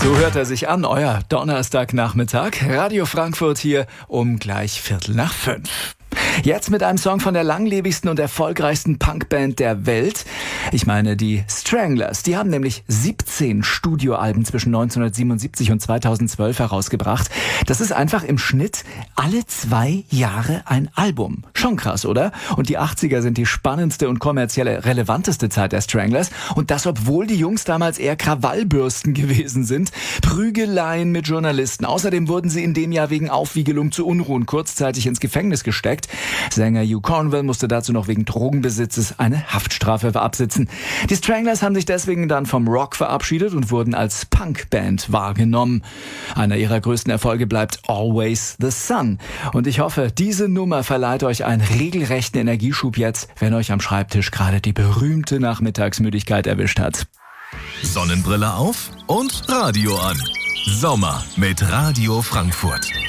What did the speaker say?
So hört er sich an, euer Donnerstagnachmittag. Radio Frankfurt hier um gleich 4:45. Jetzt mit einem Song von der langlebigsten und erfolgreichsten Punkband der Welt. Ich meine die Stranglers. Die haben nämlich 17 Studioalben zwischen 1977 und 2012 herausgebracht. Das ist einfach im Schnitt alle 2 Jahre ein Album. Schon krass, oder? Und die 80er sind die spannendste und kommerziell relevanteste Zeit der Stranglers. Und das, obwohl die Jungs damals eher Krawallbürsten gewesen sind. Prügeleien mit Journalisten. Außerdem wurden sie in dem Jahr wegen Aufwiegelung zu Unruhen kurzzeitig ins Gefängnis gesteckt. Sänger Hugh Cornwell musste dazu noch wegen Drogenbesitzes eine Haftstrafe absitzen. Die Stranglers haben sich deswegen dann vom Rock verabschiedet und wurden als Punkband wahrgenommen. Einer ihrer größten Erfolge bleibt Always the Sun. Und ich hoffe, diese Nummer verleiht euch einen regelrechten Energieschub jetzt, wenn euch am Schreibtisch gerade die berühmte Nachmittagsmüdigkeit erwischt hat. Sonnenbrille auf und Radio an. Sommer mit Radio Frankfurt.